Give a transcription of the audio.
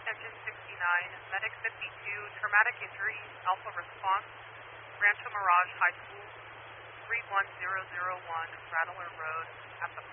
Engine 69, Medic 52, Traumatic Injury, Alpha Response, Rancho Mirage High School, 31001, Rattler Road, at the